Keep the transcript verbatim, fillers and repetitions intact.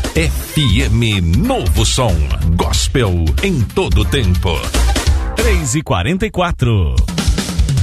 F M Novo Som. Gospel em todo tempo. três e quarenta e quatro.